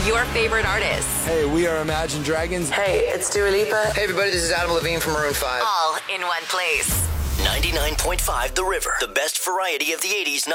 your favorite artists. Hey, we are Imagine Dragons. Hey, it's Dua Lipa. Hey everybody, this is Adam Levine from Maroon 5. All in one place. 99.5 The River. The best variety of the 80s,